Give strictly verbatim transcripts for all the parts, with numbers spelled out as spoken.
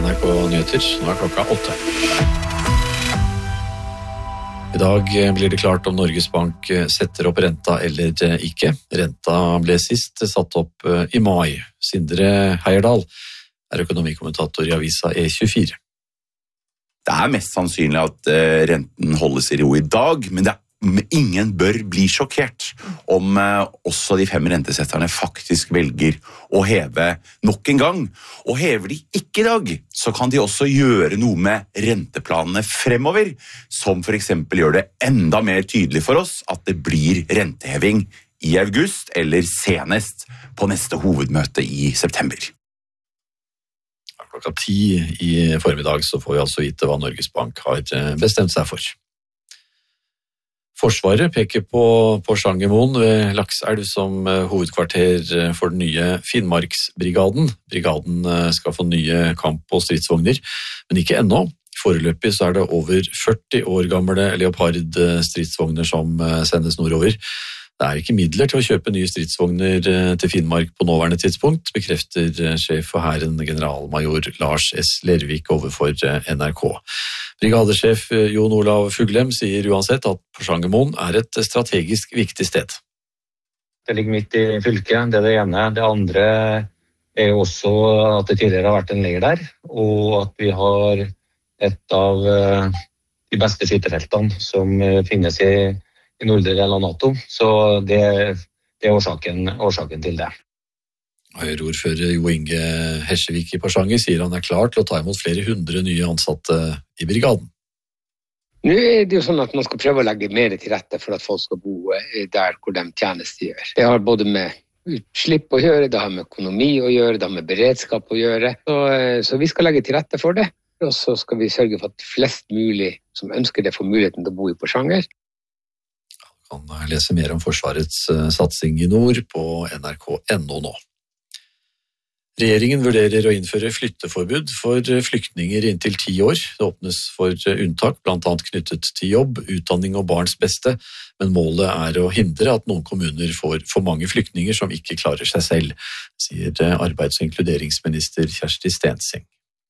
N R K Nyheter. Nå er klokka åtte. I dag blir det klart om Norges Bank setter opp renta eller ikke. Renta ble sist satt opp i mai. Sindre Heierdal er økonomikommentator i avisa E tjuefire. Det er mest sannsynlig at renten holdes i ro i dag, men det er ingen bør bli sjokkert om også de fem rentesetterne faktisk velger å heve nok en gang. Og hever de ikke i dag, så kan de også gjøre noe med renteplanene fremover, som for eksempel gjør det enda mer tydelig for oss at det blir renteheving i august eller senest på neste hovedmøte i september. Klokka ti i formiddag så får vi altså vite hva Norges Bank har bestemt seg for. Forsvaret peker på Porsangermoen ved Lakselv som hovedkvarter for den nye Finnmarksbrigaden. Brigaden skal få nye kamp- og stridsvogner, men ikke ennå. Foreløpig så er det over førti år gamle Leopard-stridsvogner som sendes nordover. Det er ikke midler til å kjøpe nye stridsvogner til Finnmark på nåværende tidspunkt, bekrefter sjef for Hæren generalmajor Lars S. Lervik overfor N R K. Brigadesjef Jon Olav Fuglem sier uansett at Porsangermoen er et strategisk viktig sted. Det ligger midt i fylket, det er det ene. Det andre er også at det tidligere har vært en leir der, og at vi har et av de beste skytefeltene som finnes i i nordre del av NATO, så det, det er årsaken, årsaken til det. Høyreordfører Jo Inge Hersevik i Porsanger sier han er klar til å ta imot flere hundre nye ansatte i brigaden. Nå er det jo sånn at man skal prøve å legge mer til rette for at folk skal bo der hvor de tjenestegjør. Det har både med utslipp å gjøre, det har med økonomi å gjøre, det har med beredskap å gjøre, så, så vi skal legge til rette for det. Og så skal vi sørge for at flest mulig som ønsker det får muligheten til å bo i Porsanger. Du kan lese mer om Forsvarets satsing i nord på N R K punktum N O nå. Regjeringen vurderer å innføre flytteforbud for flyktninger i inntil ti år. Det åpnes for unntak, blant annet knyttet til jobb, utdanning og barns beste, men målet er å hindre at noen kommuner får for mange flyktninger som ikke klarer seg selv, sier arbeids- og inkluderingsminister Kjersti Stenseng.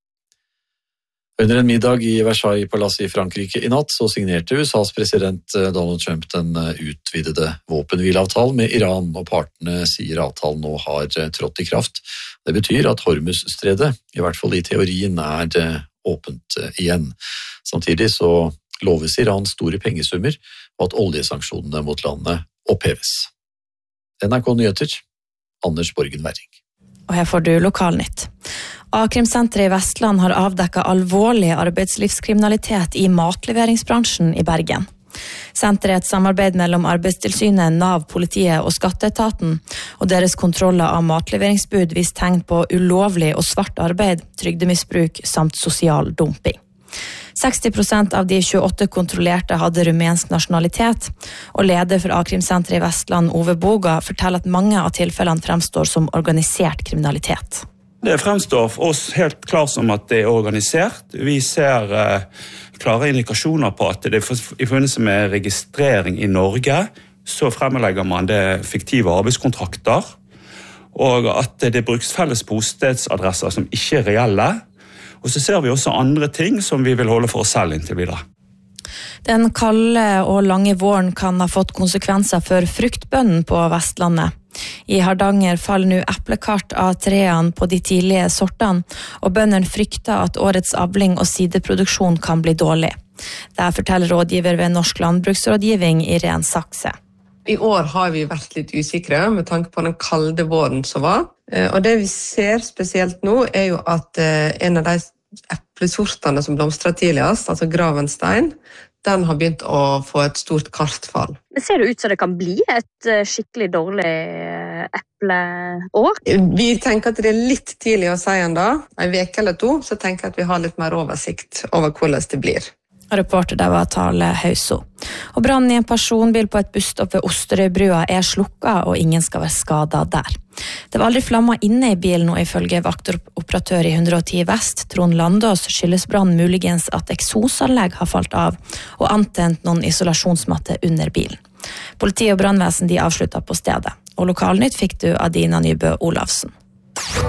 Under en middag i Versailles-palasset i Frankrike i natt så signerte U S A's president Donald Trump den utvidede våpenhvileavtalen med Iran, og partene sier avtalen nå har trådt i kraft. Det betyr at Hormuz-stredet, i hvert fall i teorien, er åpent igjen. Samtidig så loves Iran store pengesummer, og at oljesanksjonene mot landet oppheves. N R K Nyheter, Anders Borgen Werring. Og her får du lokalnytt. A-krimsenteret i Vestland har avdekket alvorlig arbeidslivskriminalitet i matleveringsbransjen i Bergen. Senteret er et samarbeid mellom Arbeidstilsynet, Nav, politiet og Skatteetaten, og deres kontroller av matleveringsbud viser tegn på ulovlig og svart arbeid, trygdemisbruk samt sosial dumping. seksti prosent av de tjueåtte kontrollerte hadde rumensk nasjonalitet, og leder for A-krimsenteret i Vestland, Ove Boga, forteller at mange av tilfellene fremstår som organisert kriminalitet. Det fremstår for oss helt klart som at det er organisert. Vi ser eh, klare indikasjoner på at det er i forbindelse med registrering i Norge, så fremlegger man det fiktive arbeidskontrakter, og at det brukes felles bostedsadresser som ikke er reelle. Og så ser vi også andre ting som vi vil holde for oss selv inntil videre. Den kalde og lange våren kan ha fått konsekvenser for fruktbønnen på Vestlandet. I Hardanger faller nå eplekart av trærne på de tidlige sortene, og bøndene frykter at årets avling og sideproduksjon kan bli dårlig. Det forteller rådgiver ved Norsk Landbruksrådgivning, Irene Sakse. I år har vi vært litt usikre med tanke på den kalde våren som var. Og det vi ser spesielt nå er jo at en av de eplesortene som blomstrer tidligst, altså Gravenstein, den har begynt å få et stort kartfall. Det ser ut som det kan bli et skikkelig dårlig epleår. Vi tenker at det er litt tidlig å si enda. En veke eller to, så tenker jeg at vi har litt mer oversikt over hvordan det blir. Reporter der var Tale Hauso. Og brannen i en personbil på et busstopp ved Osterøybrua er slukket, og ingen skal være skadet der. Det var aldri flammer inne i bilen, og ifølge vaktoperatør i hundre og ti Vest, Trond Landås, skyldes brannen muligens at eksosanlegg har falt av, og antent noen isolasjonsmatte under bilen. Politi og brannvesen de avsluttet på stedet, og lokalnytt fikk du av Dina Nybø Olafsen.